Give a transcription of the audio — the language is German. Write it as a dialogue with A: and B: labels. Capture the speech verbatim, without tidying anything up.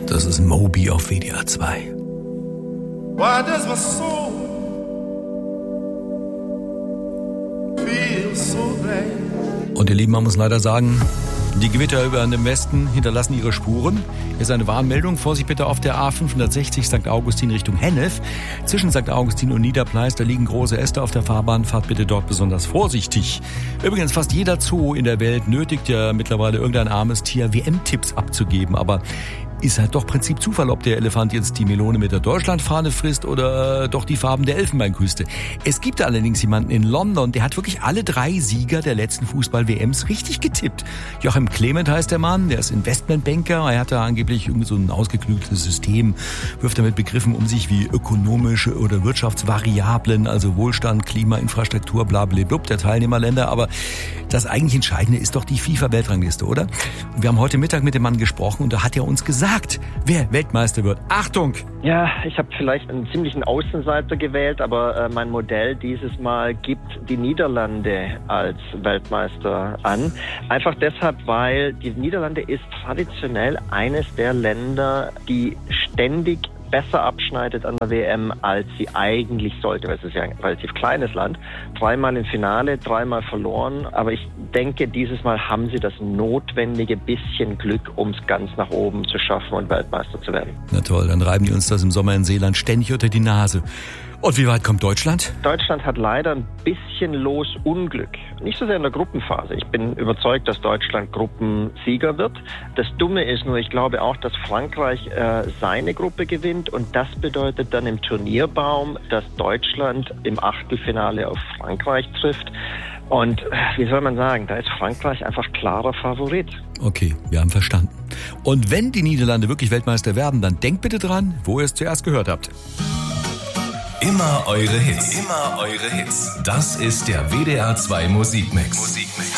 A: Das ist Moby auf W D R zwei.
B: Why does my soul feel so bad?
A: Und ihr Lieben, man muss leider sagen, die Gewitter über dem Westen hinterlassen ihre Spuren. Hier ist eine Warnmeldung. Vorsicht bitte auf der A fünfhundertsechzig Sankt Augustin Richtung Hennef. Zwischen Sankt Augustin und Niederpleis, da liegen große Äste auf der Fahrbahn. Fahrt bitte dort besonders vorsichtig. Übrigens, fast jeder Zoo in der Welt nötigt ja mittlerweile irgendein armes Tier, W M-Tipps abzugeben. Aber ist halt doch Prinzip Zufall, ob der Elefant jetzt die Melone mit der Deutschlandfahne frisst oder äh, doch die Farben der Elfenbeinküste. Es gibt allerdings jemanden in London, der hat wirklich alle drei Sieger der letzten Fußball-W Ms richtig getippt. Joachim Clement heißt der Mann, der ist Investmentbanker. Er hat da angeblich irgendwie so ein ausgeklügeltes System, wirft damit Begriffen um sich wie ökonomische oder Wirtschaftsvariablen, also Wohlstand, Klima, Infrastruktur, blablabla der Teilnehmerländer. Aber das eigentlich Entscheidende ist doch die FIFA-Weltrangliste, oder? Und wir haben heute Mittag mit dem Mann gesprochen und da hat er uns gesagt, wer Weltmeister wird. Achtung!
C: Ja, ich habe vielleicht einen ziemlichen Außenseiter gewählt, aber äh, mein Modell dieses Mal gibt die Niederlande als Weltmeister an. Einfach deshalb, weil die Niederlande ist traditionell eines der Länder, die ständig besser abschneidet an der W M, als sie eigentlich sollte. Weil es ist ja ein relativ kleines Land. Dreimal im Finale, dreimal verloren. Aber ich denke, dieses Mal haben sie das notwendige bisschen Glück, um es ganz nach oben zu schaffen und Weltmeister zu werden.
A: Na toll, dann reiben die uns das im Sommer in Seeland ständig unter die Nase. Und wie weit kommt Deutschland?
C: Deutschland hat leider ein bisschen Losunglück. Nicht so sehr in der Gruppenphase. Ich bin überzeugt, dass Deutschland Gruppensieger wird. Das Dumme ist nur, ich glaube auch, dass Frankreich äh, seine Gruppe gewinnt. Und das bedeutet dann im Turnierbaum, dass Deutschland im Achtelfinale auf Frankreich trifft. Und wie soll man sagen, da ist Frankreich einfach klarer Favorit.
A: Okay, wir haben verstanden. Und wenn die Niederlande wirklich Weltmeister werden, dann denkt bitte dran, wo ihr es zuerst gehört habt.
D: Immer eure Hits. Immer eure Hits. Das ist der W D R zwei Musikmix. Musikmix.